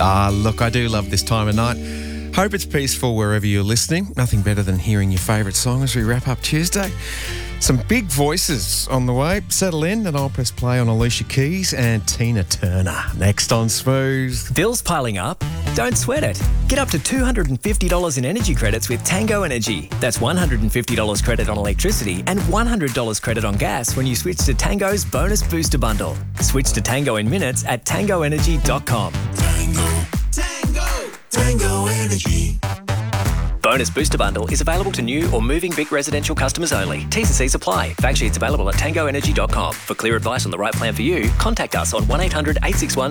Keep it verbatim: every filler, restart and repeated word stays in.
Ah, look, I do love this time of night. Hope it's peaceful wherever you're listening. Nothing better than hearing your favourite song as we wrap up Tuesday. Some big voices on the way. Settle in and I'll press play on Alicia Keys and Tina Turner. Next on Smooth. Bills piling up? Don't sweat it. Get up to two hundred fifty dollars in energy credits with Tango Energy. That's one hundred fifty dollars credit on electricity and one hundred dollars credit on gas when you switch to Tango's Bonus Booster Bundle. Switch to Tango in minutes at tango energy dot com. Tango, Tango, Tango Energy. Bonus Booster Bundle is available to new or moving Vic residential customers only. T's and C's apply. Fact sheets available at tango energy dot com. For clear advice on the right plan for you, contact us on one eight hundred eight six one